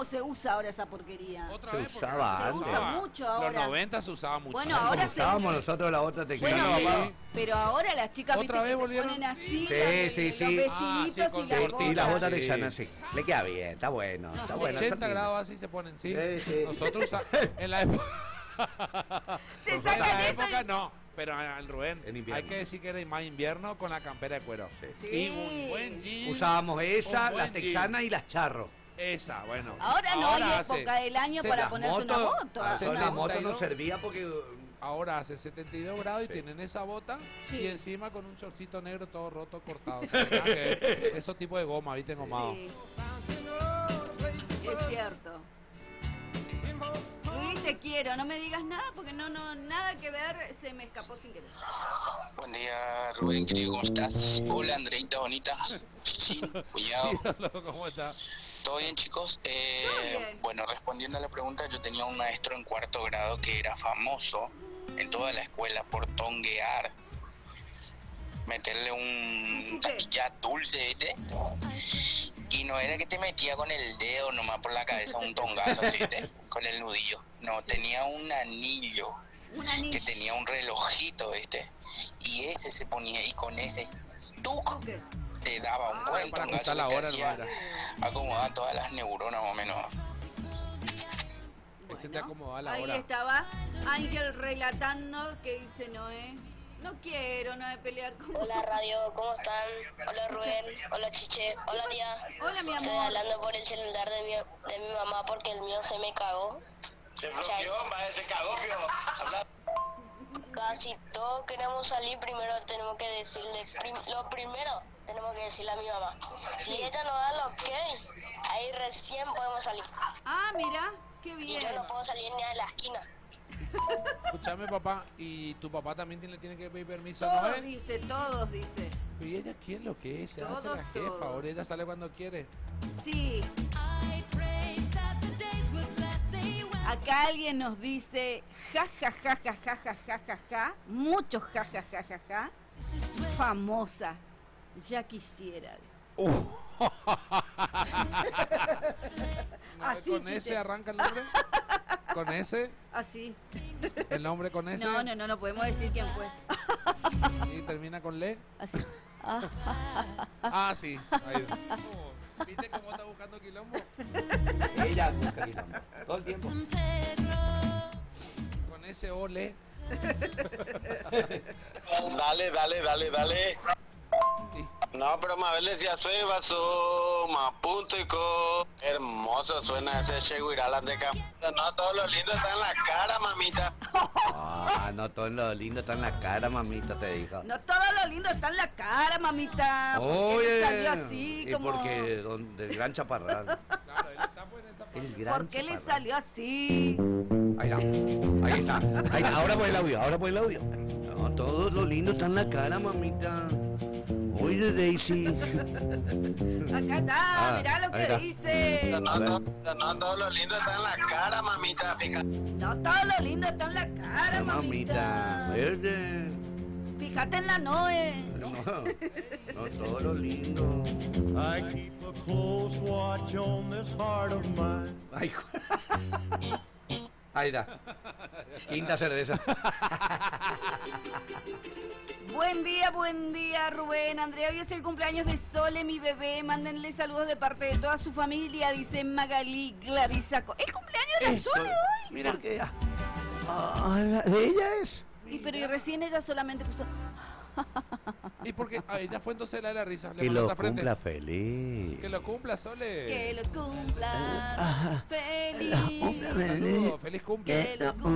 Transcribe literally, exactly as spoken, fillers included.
se usa ahora esa porquería. Otra Se vez porque usaba Se antes. usa mucho ahora. Los noventa se usaba mucho. Bueno, ahora Como se- usábamos nosotros la otra Bueno, texana. Sí. pero, pero ahora las chicas ¿Otra viste, vez que se volvieron? ponen así, Sí, los, sí, los sí. vestiditos Ah, sí, y con las cortina. Y las botas. botas Sí. texanas, sí. Le queda bien, está bueno. No está sé. bueno. ochenta Santi. grados así se ponen, sí. Sí, sí. Nosotros usa- en la época. Se en sacan la eso época y- no, pero al Rubén, En invierno. hay que decir que era más invierno con la campera de cuero. Sí. Y un buen jean. Usábamos esa, un buen las texanas y las charros. Esa, bueno. Ahora no hay hace época del año se- para las ponerse una motos- moto. hace Son una las una motos no moto. servía porque Ahora hace setenta y dos grados y Sí. tienen esa bota Sí. y encima con un shortcito negro todo roto, cortado. O sea, nada que ver. Esos tipos de goma, ¿viste? Engomado. Sí. Es cierto. Luis, te quiero, no me digas nada porque no, no, nada que ver, se me escapó sin querer. Buen día, Rubén, querido, ¿cómo estás? Hola, Andreita, bonita. Sí, cuñado. ¿Cómo está? ¿Todo bien, chicos? Eh, Todo bien. Bueno, respondiendo a la pregunta, yo tenía un maestro en cuarto grado que era famoso en toda la escuela por tonguear. Meterle un ¿Qué? taquilla dulce, ¿viste? Y no era que te metía con el dedo nomás por la cabeza un tongazo, ¿sí, ¿viste? Con el nudillo. No, tenía un anillo Un que anillo. tenía un relojito, ¿viste? Y ese se ponía, y con ese ¡tuc! ¿Qué? Te daba un Ah, buen para tongazo ajustar la que te hora, hacía hermano. acomodar todas las neuronas más o menos. Ese te acomodaba la ahí hora. estaba Ángel relatando que dice Noé. No quiero, no de pelear con Hola radio, ¿cómo están? Hola Rubén, hola Chiche, hola tía. Hola, mi Estoy amor. hablando por el celular de mi, de mi mamá porque el mío se me cagó. Se bloqueó, se cagó, Casi todos queremos salir, primero tenemos que decirle, prim- lo primero tenemos que decirle a mi mamá. Si ella nos da el ok, ahí recién podemos salir. Ah, mira, qué Y bien. yo no puedo salir ni a la esquina. Escuchame, papá, y tu papá también tiene, tiene que pedir permiso a Todos Noel. dice, todos dice. ¿Y ella quién lo que es? Se hace Todos, la jefa, todos. ahora ella sale cuando quiere. Sí. Acá alguien nos dice ja ja ja ja ja ja ja ja ja, mucho ja ja ja ja ja, famosa, ya quisiera. Así, ¿Con chiste. ese arranca el nombre? ¿Con ese? Así. ¿El nombre con ese? No, no, no, no podemos decir quién fue. ¿Y termina con le? Así. Ah, sí. Ahí. Oh, ¿viste cómo está buscando quilombo? ella busca quilombo. Todo el tiempo. Con ese ole. Dale, dale, dale, dale. Sí. No, pero Mabel decía, soy vaso, mapunto y co. Hermoso suena ese Cheguiralan de acá. No, todo lo lindo está en la cara, mamita. Ah, no, todo lo lindo está en la cara, mamita, te dijo. No todo lo lindo está en la cara, mamita. ¿Por qué Oye, le salió así y como? porque don- del gran chaparrán. Claro, él está pues en esta parte. El gran ¿Por qué le chaparrán. salió así? Ahí está, ahí está, ahí está. Ahora por el audio, ahora por el audio. No, todo lo lindo está en la cara, mamita. Oye, Daisy. Acá está, Ah, mirá lo ahí que está. dice. No, no, no, todo lo lindo está en la cara, mamita, fíjate. No todo lo lindo está en la cara, Mamita, mamita. verde. Fíjate en la Noe. No, no, todo lo lindo. I keep a close watch on this heart of mine. Ay, ju- ahí está. Quinta cerveza. Buen día, buen día, Rubén. Andrea, hoy es el cumpleaños de Sole, mi bebé. Mándenle saludos de parte de toda su familia, dice Magalí Clarizaco. ¿El cumpleaños de Eso, Sole hoy? Mira que ah, ah, la- de ella es. Y pero y recién ella solamente puso. ¿Y porque a ella fue entonces la de la risa? Le Que mandó lo esta frente. cumpla feliz. Que lo cumpla, Sole. Que los cumpla Ajá. feliz. Cumpla feliz. Saludos, feliz cumple. Que los No,